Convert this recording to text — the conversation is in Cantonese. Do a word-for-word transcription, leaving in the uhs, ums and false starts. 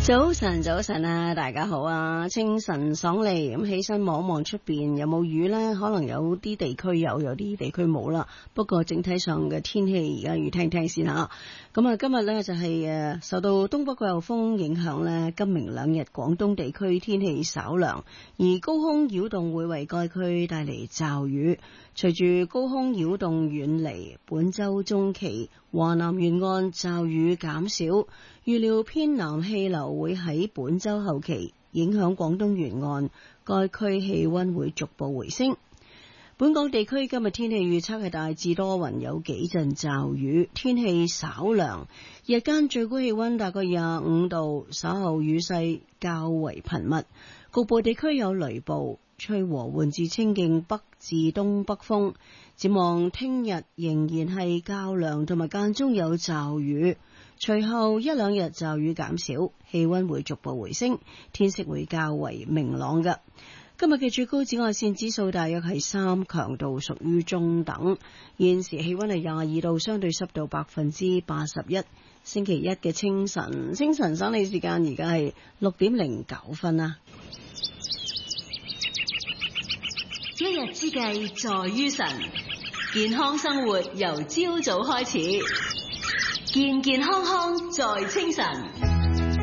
早晨，早晨啊，大家好啊！清晨爽利，咁起身望望出邊有冇雨呢？可能有啲地區有，有啲地區冇啦。不過整體上嘅天氣而家要聽聽先吓。咁啊，今日呢就係誒受到東北季候風影響呢，今明兩日廣東地區天氣稍涼，而高空擾動會為該區帶嚟驟雨。隨住高空擾動遠離，本周中期華南沿岸驟雨減少，預料偏南氣流會喺本周後期影響廣東沿岸，該區氣溫會逐步回升。本港地區今日天氣預測係大致多雲，有幾陣驟雨，天氣稍涼，日間最高氣溫大概廿五度，稍後雨勢較為頻密，局部地區有雷暴，吹和緩至清勁北至東北風。展望聽日仍然係較涼，同埋間中有驟雨，隨後一兩日驟雨減少，氣溫會逐步回升，天色會較為明朗嘅。今日嘅最高紫外線指數大約係三，強度屬於中等。現時氣溫係廿二度，相對濕度百分之八十一。星期一嘅清晨，清晨省理時間而家係六點零九分啊。 一日之計在於晨，健康生活由朝早開始，健健康康在清晨。